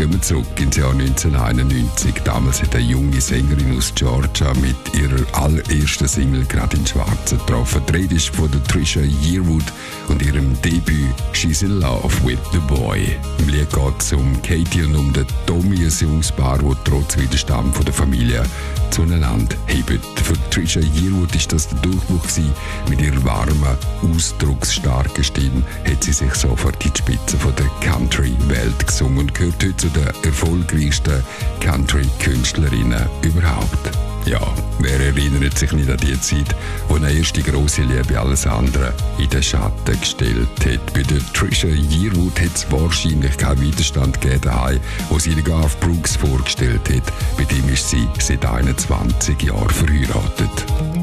Gehen wir zurück ins Jahr 1991. Damals hat eine junge Sängerin aus Georgia mit ihrer allerersten Single gerade in Schwarzen getroffen. Die Rede ist von der Trisha Yearwood und ihrem Debüt «She's in Love with the Boy». Im Lied geht es um Katie und um den Tommy, ein junges Paar, das trotz Widerstand von der Familie zueinander hebt. Für Trisha Yearwood war das der Durchbruch gewesen. Mit ihrer warmen, ausdrucksstarken Stimme hat sie sich sofort in die Spitze von der Country-Welt gesungen und gehört heute zu den erfolgreichsten Country-Künstlerinnen überhaupt. Ja, wer erinnert sich nicht an die Zeit, wo eine erste grosse Liebe alles andere in den Schatten gestellt hat. Bei der Trisha Yearwood hat es wahrscheinlich keinen Widerstand gegeben, wo sie den Garth Brooks vorgestellt hat. Mit ihm ist sie seit 21 Jahren verheiratet.